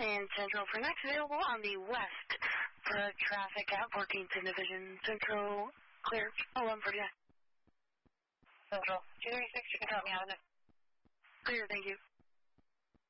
And Central for next available on the west for traffic at 14th and Division. Central clear. 1 for you. Central 236, you can tell me how to. Clear, thank you.